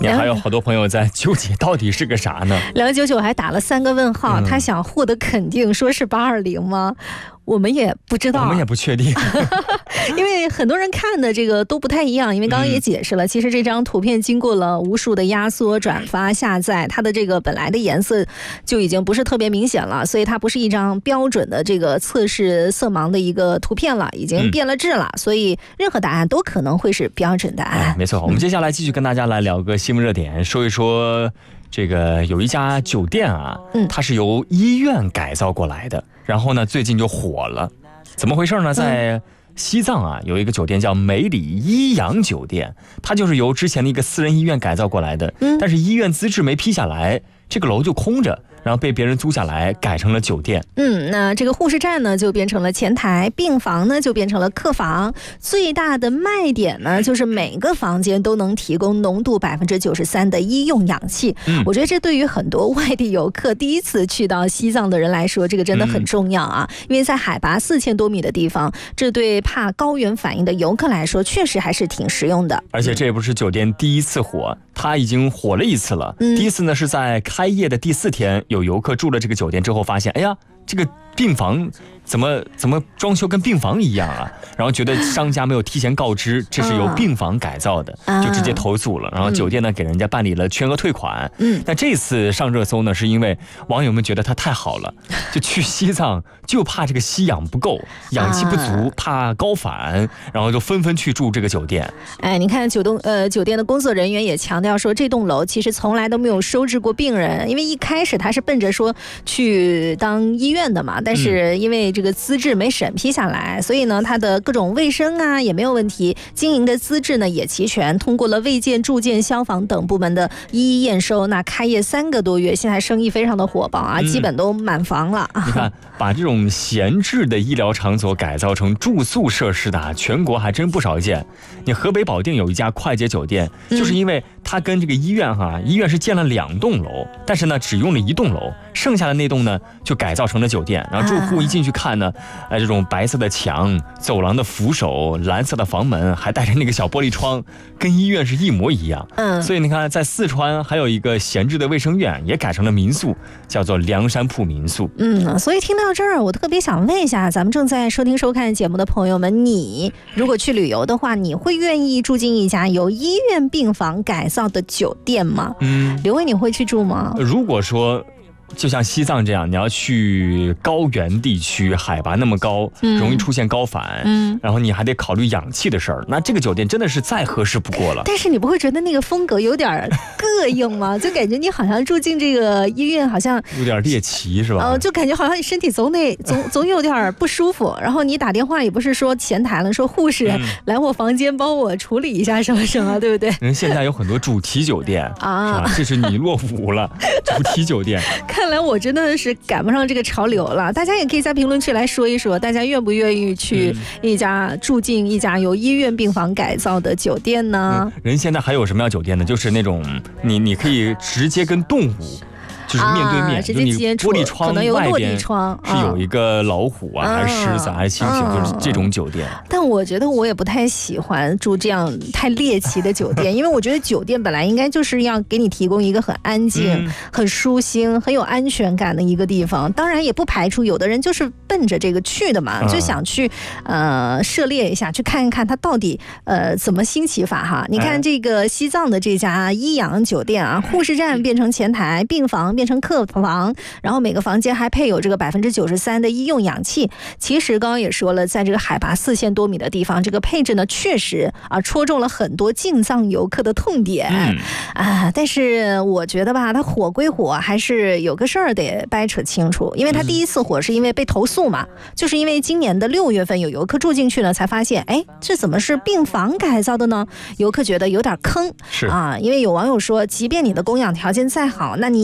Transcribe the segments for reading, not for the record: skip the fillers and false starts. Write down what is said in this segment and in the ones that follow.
你还有好多朋友在纠结到底是个啥呢 ？299还打了3个问号，他想获得肯定，说是820吗？我们也不知道， 我们也不确定因为很多人看的这个都不太一样，因为刚刚也解释了，其实这张图片经过了无数的压缩、转发、下载，它的这个本来的颜色就已经不是特别明显了，所以它不是一张标准的这个测试色盲的一个图片了，已经变了质了，所以任何答案都可能会是标准答案。 没错，我们接下来继续跟大家来聊个新闻热点，说一说这个有一家酒店啊，它是由医院改造过来的，然后呢最近就火了。怎么回事呢？在西藏啊，有一个酒店叫梅里医养酒店，它就是由之前的一个私人医院改造过来的，但是医院资质没批下来，这个楼就空着，然后被别人租下来改成了酒店。 那这个护士站呢就变成了前台，病房呢就变成了客房，最大的卖点呢就是每个房间都能提供浓度93%的医用氧气。我觉得这对于很多外地游客第一次去到西藏的人来说，这个真的很重要啊，因为在海拔4000多米的地方，这对怕高原反应的游客来说确实还是挺实用的。 而且这也不是酒店第一次火，它已经火了一次了。第一次呢是在开业的第4天，有游客住了这个酒店之后发现，哎呀，这个病房怎么装修跟病房一样啊？然后觉得商家没有提前告知这是由病房改造的，就直接投诉了。然后酒店呢给人家办理了全额退款。那这次上热搜呢，是因为网友们觉得它太好了，就去西藏就怕这个吸氧不够，氧气不足，怕高反，然后就纷纷去住这个酒店。 你看酒店的工作人员也强调说，这栋楼其实从来都没有收治过病人，因为一开始他是奔着说去当医院的嘛，但是因为这个资质没审批下来，所以呢，它的各种卫生啊也没有问题，经营的资质呢也齐全，通过了卫健、住建、消防等部门的一一验收。那开业3个多月，现在生意非常的火爆啊，基本都满房了。 你看，把这种闲置的医疗场所改造成住宿设施的，全国还真不少见。你河北保定有一家快捷酒店，就是因为它跟这个医院医院是建了2栋楼，但是呢只用了1栋楼，剩下的那栋呢就改造成了酒店。然后住户一进去看呢，这种白色的墙、走廊的扶手、蓝色的房门，还带着那个小玻璃窗，跟医院是一模一样。所以你看，在四川还有一个闲置的卫生院也改成了民宿，叫做梁山铺民宿。 所以听到这儿，我特别想问一下咱们正在收听收看节目的朋友们，你如果去旅游的话，你会愿意住进一家由医院病房改造的酒店吗？刘威，你会去住吗？ 如果说就像西藏这样，你要去高原地区，海拔那么高，容易出现高反，然后你还得考虑氧气的事儿，那这个酒店真的是再合适不过了。 但是你不会觉得那个风格有点膈应吗？就感觉你好像住进这个医院，好像有点猎奇是吧？ 就感觉好像你身体总有点不舒服。然后你打电话也不是说前台了，说护士来我房间帮我处理一下什么什么，对不对？ 人现在有很多主题酒店啊，这是你落伍了，主题酒店。 看来我真的是赶不上这个潮流了，大家也可以在评论区来说一说，大家愿不愿意去住进一家由医院病房改造的酒店呢？ 人现在还有什么样酒店呢？就是那种你可以直接跟动物就是面对面， 直接接触， 玻璃窗可能有落地窗是有一个老虎还是狮子还是猩猩，就是这种酒店。 但我觉得我也不太喜欢住这样太猎奇的酒店，因为我觉得酒店本来应该就是要给你提供一个很安静、很舒心、很有安全感的一个地方。当然也不排除有的人就是奔着这个去的嘛，就想去涉猎一下，去看一看它到底怎么新奇法哈。你看这个西藏的这家医养酒店啊，护士站变成前台，病房变成客房，然后每个房间还配有这个93%的医用氧气。其实刚刚也说了，在这个海拔4000多米的地方，这个配置呢确实戳中了很多进藏游客的痛点但是我觉得吧，它火归火，还是有个事儿得掰扯清楚。因为它第一次火是因为被投诉嘛，就是因为今年的6月份有游客住进去呢，才发现这怎么是病房改造的呢？游客觉得有点坑因为有网友说，即便你的供氧条件再好，那你也应该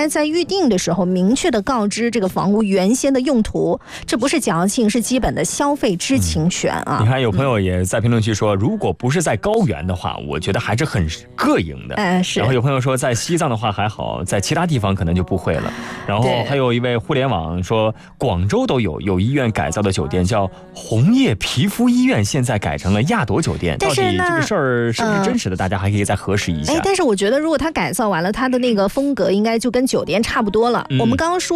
在预定的时候明确的告知这个房屋原先的用途，这不是矫情，是基本的消费知情权啊。 你看有朋友也在评论区说，如果不是在高原的话，我觉得还是很膈应的。 是。 然后有朋友说在西藏的话还好，在其他地方可能就不会了。然后还有一位互联网说，广州都有医院改造的酒店叫红叶皮肤医院，现在改成了亚朵酒店。到底这个事儿是不是真实的，大家还可以再核实一下。 但是我觉得如果它改造完了，它的那个风格应该就跟酒店差不多了。我们刚刚说